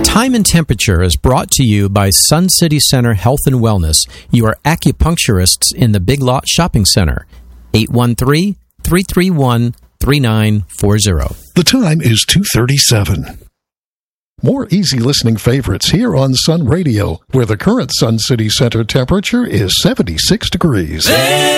Time and Temperature is brought to you by Sun City Center Health and Wellness, your acupuncturists in the Big Lot Shopping Center. 813-331-3940. The time is 2:37. More easy listening favorites here on Sun Radio, where the current Sun City Center temperature is 76 degrees.